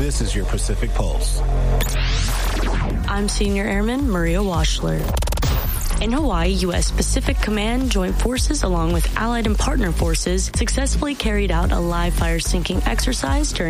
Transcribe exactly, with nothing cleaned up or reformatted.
This is your Pacific Pulse. I'm Senior Airman Maria Washler. In Hawaii, U S Pacific Command Joint Forces, along with allied and partner forces, successfully carried out a live fire sinking exercise during